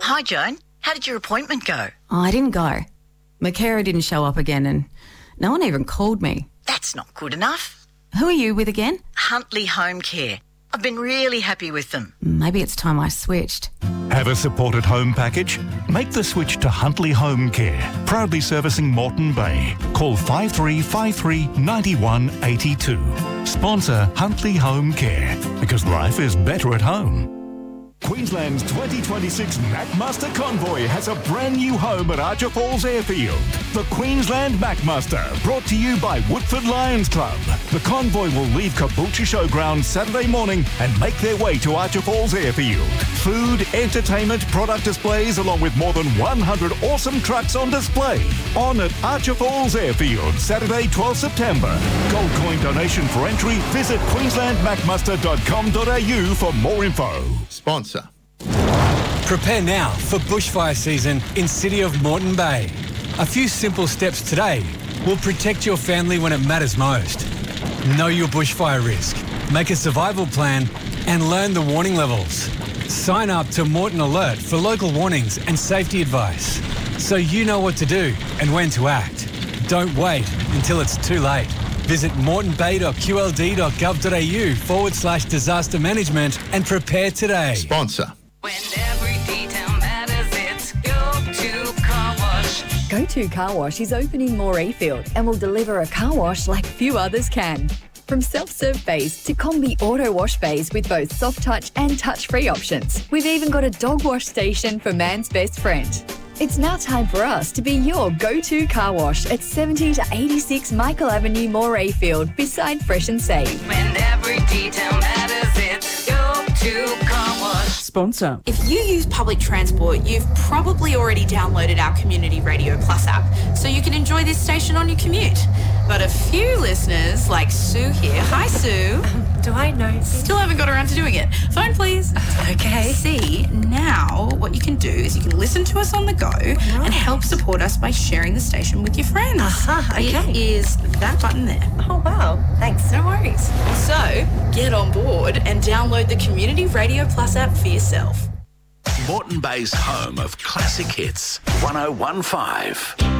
Hi, Joan. How did your appointment go? Oh, I didn't go. My carer didn't show up again and no one even called me. That's not good enough. Who are you with again? Huntley Home Care. I've been really happy with them. Maybe it's time I switched. Have a supported home package? Make the switch to Huntley Home Care, proudly servicing Moreton Bay. Call 5353 9182. Sponsor Huntley Home Care, because life is better at home. Queensland's 2026 Macmaster Convoy has a brand new home at Archer Falls Airfield. The Queensland Macmaster, brought to you by Woodford Lions Club. The convoy will leave Caboolture Showground Saturday morning and make their way to Archer Falls Airfield. Food, entertainment, product displays, along with more than 100 awesome trucks on display. On at Archer Falls Airfield, Saturday, 12 September. Gold coin donation for entry. Visit queenslandmacmaster.com.au for more info. Sponsor. Prepare now for bushfire season in City of Moreton Bay. A few simple steps today will protect your family when it matters most. Know your bushfire risk, make a survival plan and learn the warning levels. Sign up to Moreton Alert for local warnings and safety advice so you know what to do and when to act. Don't wait until it's too late. Visit moretonbay.qld.gov.au/disaster management and prepare today. Sponsor. When every detail matters, it's Go-To Car Wash. Go-To Car Wash is opening Morayfield and will deliver a car wash like few others can. From self-serve bays to combi auto wash bays with both soft touch and touch-free options. We've even got a dog wash station for man's best friend. It's now time for us to be your go-to car wash at 70 to 86 Michael Avenue, Morayfield, beside Fresh and Save. When every detail matters, it's Go-To Car Wash. Sponsor. If you use public transport, you've probably already downloaded our Community Radio Plus app, so you can enjoy this station on your commute. But a few listeners, like Sue here, hi Sue. Do I know? Still haven't got around to doing it. Phone please. Okay. See, now what you can do is you can listen to us on the go and help support us by sharing the station with your friends. Okay. It is that button there. Oh, wow. Thanks. No worries. So, get on board and download the Community Radio Plus app for yourself. Moreton Bay's home of classic hits, 101.5.